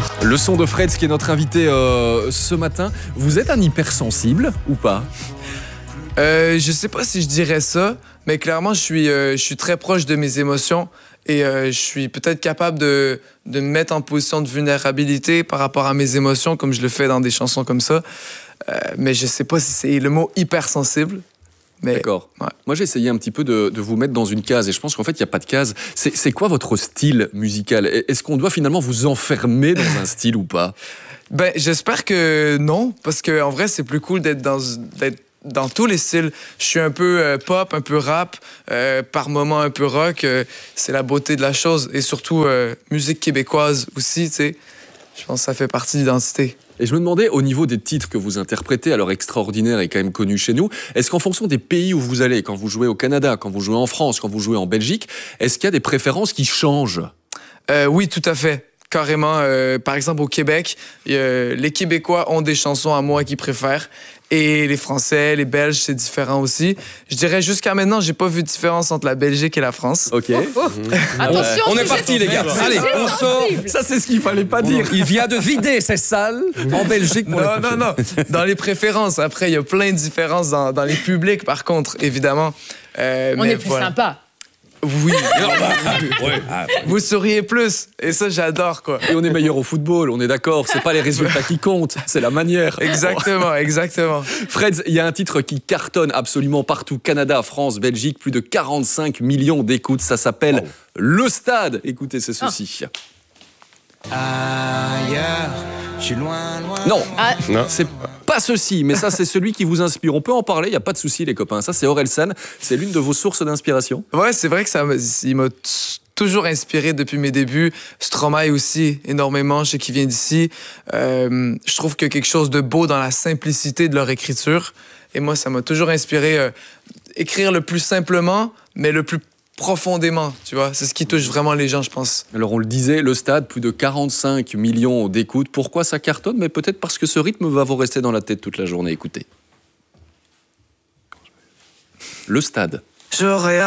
Le son de Fred, qui est notre invité ce matin. Vous êtes un hypersensible ou pas? Je sais pas si je dirais ça, mais clairement, je suis très proche de mes émotions et je suis peut-être capable de me mettre en position de vulnérabilité par rapport à mes émotions, comme je le fais dans des chansons comme ça. Mais je sais pas si c'est le mot hypersensible. D'accord. Ouais. Moi, j'ai essayé un petit peu de vous mettre dans une case et je pense qu'en fait, il n'y a pas de case. C'est quoi votre style musical? Est-ce qu'on doit finalement vous enfermer dans un style ou pas? Ben, j'espère que non, parce qu'en vrai, c'est plus cool d'être dans tous les styles. Je suis un peu pop, un peu rap, par moments un peu rock. C'est la beauté de la chose. Et surtout, musique québécoise aussi, tu sais. Je pense que ça fait partie de l'identité. Et je me demandais, au niveau des titres que vous interprétez, alors extraordinaire et quand même connu chez nous, est-ce qu'en fonction des pays où vous allez, quand vous jouez au Canada, quand vous jouez en France, quand vous jouez en Belgique, est-ce qu'il y a des préférences qui changent? Oui, tout à fait. Carrément. Par exemple, au Québec, les Québécois ont des chansons à moi qu'ils préfèrent. Et les Français, les Belges, c'est différent aussi. Je dirais jusqu'à maintenant, j'ai pas vu de différence entre la Belgique et la France. OK. Attention, on est parti, les gars. Allez, on sort. Ça, c'est ce qu'il fallait pas dire. Il vient de vider ses salles en Belgique. Pour non. Dans les préférences. Après, il y a plein de différences dans les publics, par contre, évidemment. On est plus sympa. Oui. Vous souriez plus. Et ça, j'adore, quoi. Et on est meilleur au football, on est d'accord. C'est pas les résultats qui comptent, c'est la manière. Exactement. Fred, il y a un titre qui cartonne absolument partout. Canada, France, Belgique, plus de 45 millions d'écoutes. Ça s'appelle Le Stade. Écoutez, c'est ceci. Ailleurs, je suis loin. Non, c'est pas ceci, mais ça, c'est celui qui vous inspire. On peut en parler, il n'y a pas de souci, les copains. Ça, c'est Orelsan. C'est l'une de vos sources d'inspiration. Ouais, c'est vrai que il m'a toujours inspiré depuis mes débuts. Stromae aussi, énormément. Je sais qu'il vient d'ici. Je trouve qu'il y a quelque chose de beau dans la simplicité de leur écriture. Et moi, ça m'a toujours inspiré. Écrire le plus simplement, mais le plus profondément, tu vois. C'est ce qui touche vraiment les gens, je pense. Alors, on le disait, Le Stade, plus de 45 millions d'écoutes. Pourquoi ça cartonne? Mais peut-être parce que ce rythme va vous rester dans la tête toute la journée. Écoutez. Le Stade.